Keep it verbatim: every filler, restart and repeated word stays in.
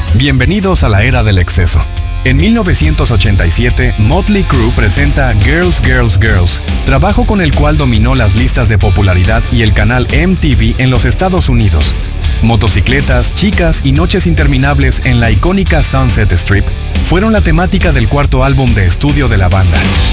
Bienvenidos a la era del exceso. En mil novecientos ochenta y siete, Motley Crue presenta Girls, Girls, Girls, trabajo con el cual dominó las listas de popularidad y el canal M T V en los Estados Unidos. Motocicletas, chicas y noches interminables en la icónica Sunset Strip fueron la temática del cuarto álbum de estudio de la banda.